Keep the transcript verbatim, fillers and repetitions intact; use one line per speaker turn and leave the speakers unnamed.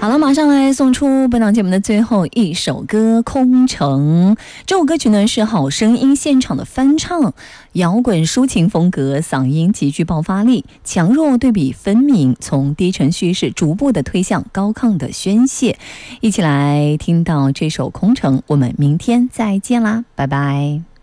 好了，马上来送出本档节目的最后一首歌《空城》。这首歌曲呢是好声音现场的翻唱，摇滚抒情风格，嗓音极具爆发力，强弱对比分明，从低沉叙事逐步的推向高亢的宣泄。一起来听到这首《空城》，我们明天再见啦，拜拜。